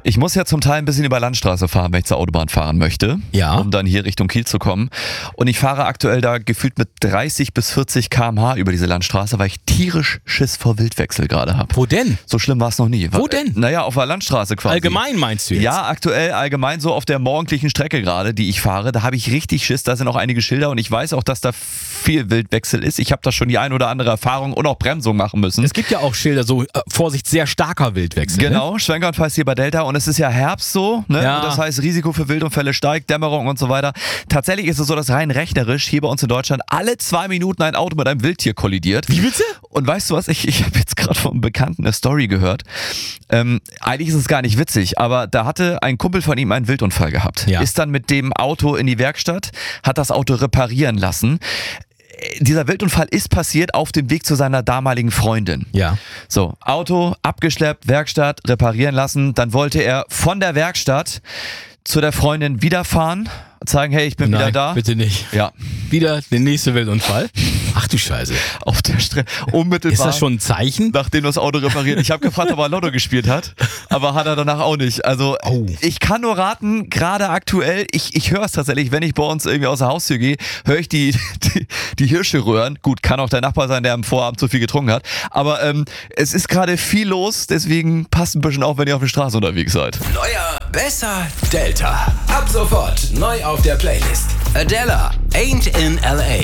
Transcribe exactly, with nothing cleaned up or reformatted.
Ich muss ja zum Teil ein bisschen über Landstraße fahren, wenn ich zur Autobahn fahren möchte, Ja. um dann hier Richtung Kiel zu kommen. Und ich fahre aktuell da gefühlt mit dreißig bis vierzig Kilometer pro Stunde über diese Landstraße, weil ich tierisch Schiss vor Wildwechsel gerade habe. Wo denn? So schlimm war es noch nie. Wo denn? Naja, auf der Landstraße quasi. Allgemein meinst du jetzt? Ja, aktuell allgemein so auf der morgendlichen Strecke gerade, die ich fahre. Da habe ich richtig Schiss. Da sind auch einige Schilder und ich weiß auch, dass da viel Wildwechsel ist. Ich habe da schon die ein oder andere Erfahrung und auch Bremsung machen müssen. Es gibt ja auch Schilder, so äh, Vorsicht, sehr starker Wildwechsel. Genau, Schwenker hier bei Delta und es ist ja Herbst so, ne? Ja. Und das heißt, Risiko für Wildunfälle steigt, Dämmerung und so weiter. Tatsächlich ist es so, dass rein rechnerisch hier bei uns in Deutschland alle zwei Minuten ein Auto mit einem Wildtier kollidiert. Wie bitte? Und weißt du was, ich, ich habe jetzt gerade von einem Bekannten eine Story gehört. Ähm, eigentlich ist es gar nicht witzig, aber da hatte ein Kumpel von ihm einen Wildunfall gehabt. Ja. Ist dann mit dem Auto in die Werkstatt, hat das Auto reparieren lassen. Dieser Wildunfall ist passiert auf dem Weg zu seiner damaligen Freundin. Ja. So, Auto abgeschleppt, Werkstatt, reparieren lassen. Dann wollte er von der Werkstatt zu der Freundin wieder fahren, sagen, hey, ich bin Nein, wieder da. bitte nicht. Ja, Wieder der nächste Wildunfall. Ach du Scheiße. auf der Strecke, unmittelbar. Ist das schon ein Zeichen? Nachdem das Auto repariert. Ich habe gefragt, ob er Lotto gespielt hat, aber hat er danach auch nicht. Also Oh. ich kann nur raten, gerade aktuell, ich, ich höre es tatsächlich, wenn ich bei uns irgendwie aus der Haustür gehe, höre ich die, die, die Hirsche röhren. Gut, kann auch der Nachbar sein, der am Vorabend zu viel getrunken hat. Aber ähm, es ist gerade viel los, deswegen passt ein bisschen auf, wenn ihr auf der Straße unterwegs seid. Neuer, besser, Delta. Ab sofort neu auf der Playlist. Adela, Ain't in L A.